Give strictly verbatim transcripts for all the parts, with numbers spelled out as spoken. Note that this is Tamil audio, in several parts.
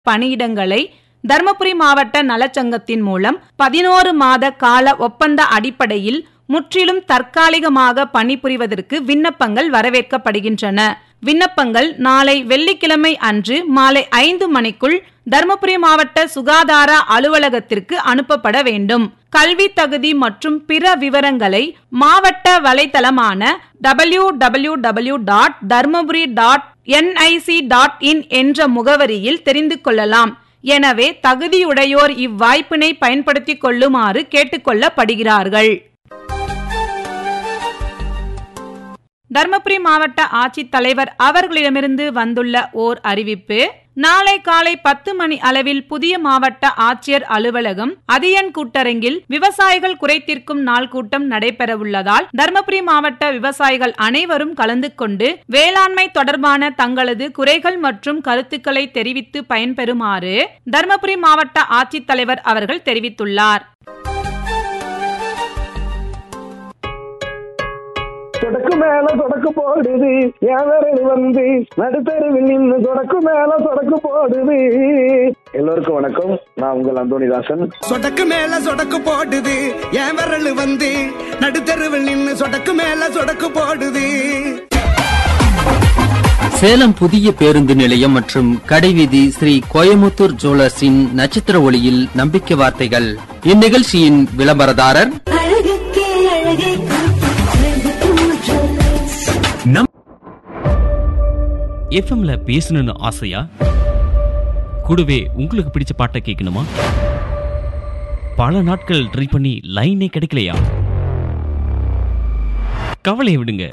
பணியிடங்களை தர்மபுரி மாவட்ட நலச்சங்கத்தின் மூலம் பதினோரு மாத கால ஒப்பந்த அடிப்படையில் முற்றிலும் தற்காலிகமாக பணிபுரிவதற்கு விண்ணப்பங்கள் வரவேற்கப்படுகின்றன. விண்ணப்பங்கள் நாளை வெள்ளிக்கிழமை அன்று மாலை ஐந்து மணிக்குள் தர்மபுரி மாவட்ட சுகாதார அலுவலகத்திற்கு அனுப்பப்பட வேண்டும். கல்வி தகுதி மற்றும் பிற விவரங்களை மாவட்ட வலைத்தளமான W W W dot Dharmapuri dot N I C dot in என்ற முகவரியில் தெரிந்து கொள்ளலாம். எனவே தகுதியுடையோர் இவ்வாய்ப்பினை பயன்படுத்திக் கொள்ளுமாறு கேட்டுக்கொள்ளப்படுகிறார்கள். தர்மபுரி மாவட்ட ஆட்சித்தலைவர் அவர்களிடமிருந்து வந்துள்ள ஓர் அறிவிப்பு. நாளை காலை பத்து மணி அளவில் புதிய மாவட்ட ஆட்சியர் அலுவலகம் அதியன் கூட்டரங்கில் விவசாயிகள் குறைதீர்க்கும் நாள் கூட்டம் நடைபெறவுள்ளதால் தர்மபுரி மாவட்ட விவசாயிகள் அனைவரும் கலந்து கொண்டு வேளாண்மை தொடர்பான தங்களது குறைகள் மற்றும் கருத்துக்களை தெரிவித்து பயன்பெறுமாறு தர்மபுரி மாவட்ட ஆட்சித்தலைவர் அவர்கள் தெரிவித்துள்ளார். சொடக்கு மேல சொடக்கு போடுது ஏவரல் வந்து நடுத்தருவில் நின்று சொடக்கு மேல சொடக்கு போடுது. எல்லோருக்கும் வணக்கம், நான் உங்கள் அந்தோணிதாசன். சொடக்கு மேல சொடக்கு போடுது ஏவரல் வந்து நடுத்தருவில் நின்று சொடக்கு மேல சொடக்கு போடுது. சேலம் புதிய பேருந்து நிலையம் மற்றும் கடைவீதி ஸ்ரீ கோயமுத்தூர் ஜுவல்லர்ஸின் நட்சத்திர ஒளியில் நம்பிக்கை வார்த்தைகள். இந்நிகழ்ச்சியின் விளம்பரதாரர் எஃப்எம்ல பேசணும்னு ஆசையா? கூடவே உங்களுக்கு பிடிச்ச பாட்டை கேட்கணுமா? பல நாட்கள் ட்ரை பண்ணி லைனே கிடைக்கலையா? கவலையை விடுங்க,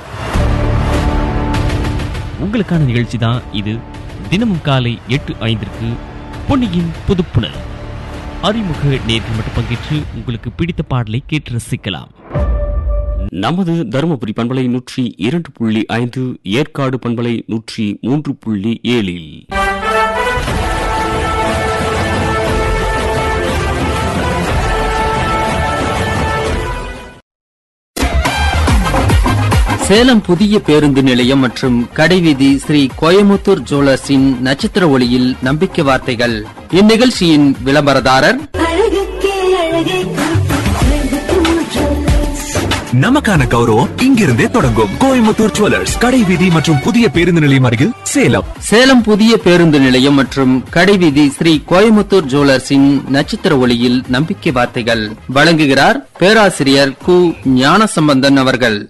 உங்களுக்கான நிகழ்ச்சி தான் இது. தினமும் காலை எட்டு ஐந்திற்கு பொன்னியின் புதுப்புணர் அறிமுக நேர்கள் மட்டும் பங்கேற்று உங்களுக்கு பிடித்த பாடலை கேட்டு ரசிக்கலாம். நமது தருமபுரி பண்பலை நூற்றி இரண்டு புள்ளி ஐந்து, ஏற்காடு பண்பலை நூற்றி மூன்று புள்ளி ஏழில் சேலம் புதிய பேருந்து நிலையம் மற்றும் கடைவீதி ஸ்ரீ கோயமுத்தூர் ஜுவல்லர்ஸின் நட்சத்திர ஒளியில் நம்பிக்கை வார்த்தைகள். இந்நிகழ்ச்சியின் விளம்பரதாரர் நமக்கான கௌரவம் இங்கிருந்தே தொடங்கும். கோயமுத்தூர் ஜுவல்லர்ஸ், கடைவீதி மற்றும் புதிய பேருந்து நிலையம் அருகில் சேலம். சேலம் புதிய பேருந்து நிலையம் மற்றும் கடைவீதி ஸ்ரீ கோயமுத்தூர் ஜுவல்லர்ஸின் நட்சத்திர ஒளியில் நம்பிக்கை வார்த்தைகள். வழங்குகிறார் பேராசிரியர் கு ஞானசம்பந்தன் அவர்கள்.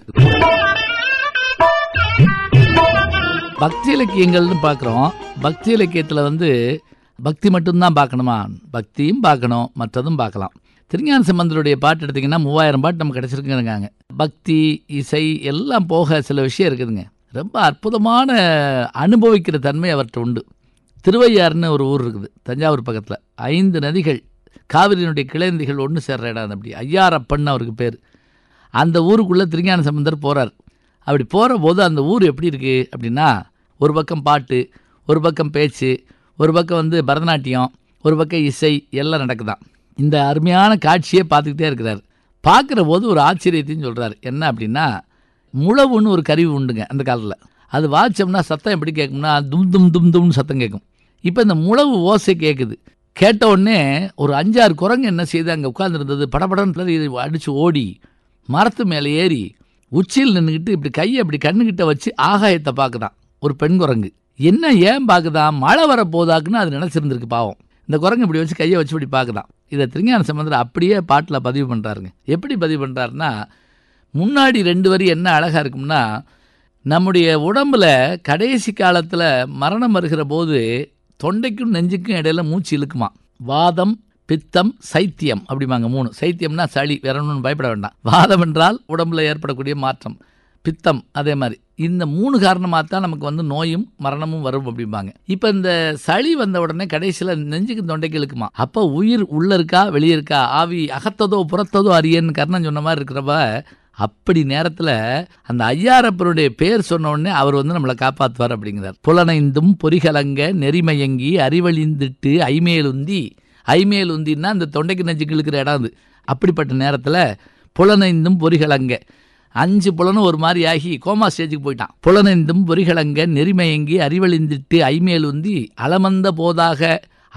பக்தி இலக்கியங்கள்னு பார்க்குறோம். பக்தி இலக்கியத்தில் வந்து பக்தி மட்டும்தான் பார்க்கணுமா? பக்தியும் பார்க்கணும், மற்றதும் பார்க்கலாம். திருஞான சம்பந்தருடைய பாட்டு எடுத்திங்கன்னா மூவாயிரம் பாட்டு நமக்கு கிடச்சிருக்குங்க. பக்தி, இசை எல்லாம் போக சில விஷயம் இருக்குதுங்க. ரொம்ப அற்புதமான அனுபவிக்கிற தன்மை அவர்கிட்ட உண்டு. திருவையாறுன்னு ஒரு ஊர் இருக்குது தஞ்சாவூர் பக்கத்தில். ஐந்து நதிகள், காவிரியினுடைய கிளைநதிகள் ஒன்று சேர்ற இடம். அப்படி ஐயாரப்பன் அவருக்கு பேர். அந்த ஊருக்குள்ளே திருஞான சம்பந்தர் போகிறார். அப்படி போகிற போது அந்த ஊர் எப்படி இருக்குது அப்படின்னா, ஒரு பக்கம் பாட்டு, ஒரு பக்கம் பேச்சு, ஒரு பக்கம் வந்து பரதநாட்டியம், ஒரு பக்கம் இசை எல்லாம் நடக்குதான். இந்த அருமையான காட்சியை பார்த்துக்கிட்டே இருக்கிறார். பார்க்குற போது ஒரு ஆச்சரியத்தையும் சொல்கிறார். என்ன அப்படின்னா, முழவுன்னு ஒரு கருவி உண்டுங்க அந்த காலத்தில். அது வாய்ச்சோம்னா சத்தம் எப்படி கேட்கும்னா தும் தும் தும் தும்னு சத்தம் கேட்கும். இப்போ இந்த முழவு ஓசை கேட்குது. கேட்ட உடனே ஒரு அஞ்சாறு குரங்கு என்ன செய்து அங்கே உட்காந்துருந்தது படபடன்னு அடித்து ஓடி மரத்து மேலே ஏறி உச்சியில் நின்றுக்கிட்டு இப்படி கையை இப்படி கண்ணுக்கிட்ட வச்சு ஆகாயத்தை பார்க்குதான். ஒரு பெண் குரங்கு என்ன ஏன் பார்க்குதான், மழை வர போதாக்குன்னு அது நினச்சிருந்துருக்கு பாவம். இந்த குரங்கு இப்படி வச்சு கையை வச்சு இப்படி பார்க்குதான். இதை திருஞான சம்பந்தர் அப்படியே பாட்டில் பதிவு பண்ணுறாருங்க. எப்படி பதிவு பண்ணுறாருன்னா, முன்னாடி ரெண்டு வரி என்ன அழகாக இருக்கும்னா, நம்முடைய உடம்புல கடைசி காலத்தில் மரணம் வருகிற போது தொண்டைக்கும் நெஞ்சுக்கும் இடையில மூச்சு இழுக்குமா. வாதம், பித்தம், சைத்தியம் அப்படிமாங்க மூணு. சைத்தியம்னா சளி, வேற ஒன்றும் பயப்பட வேண்டாம். வாதம் என்றால் உடம்புல ஏற்படக்கூடிய மாற்றம், பித்தம் அதே மாதிரி. இந்த மூணு காரணமாக தான் நமக்கு வந்து நோயும் மரணமும் வரும் அப்படிம்பாங்க. இப்போ இந்த சளி வந்த உடனே கடைசியில் நெஞ்சுக்கு தொண்டைக்கு இழுக்குமா. அப்போ உயிர் உள்ளே இருக்கா வெளியே இருக்கா, ஆவி அகத்ததோ புறத்ததோ அறியன்னு கர்ணன் சொன்ன மாதிரி இருக்கிறப்ப, அப்படி நேரத்தில் அந்த ஐயாரப்பருடைய பேர் சொன்ன உடனே அவர் வந்து நம்மளை காப்பாற்றுவார் அப்படிங்கிறார். புலனைந்தும் பொறிகலங்க நெறிமயங்கி அறிவழிந்துட்டு ஐமேலுந்தி. ஐமேலுந்தின்னா அந்த தொண்டைக்கு நெஞ்சுக்கு இழுக்கிற இடம் அது. அப்படிப்பட்ட நேரத்தில் புலனைந்தும் பொறிகலங்க, அஞ்சு புலனும் ஒரு மாதிரி ஆகி கோமா ஸ்டேஜுக்கு போயிட்டான். புலனைந்தும் பொறிகலங்க நெறிமயங்கி அறிவழிந்துட்டு ஐமேலுந்தி அலமந்த போதாக